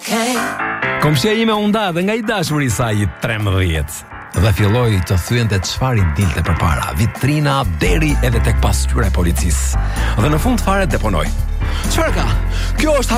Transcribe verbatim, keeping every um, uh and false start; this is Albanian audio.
Komshia ime u nda dhe nga i dashuri i saj i trembëdhjetë. Dhe filloi të thyente çfarë i dilte përpara, vitrina deri edhe tek pasqyra e policisë. Dhe në fund fare deponoi. Çfarë ka? Kjo është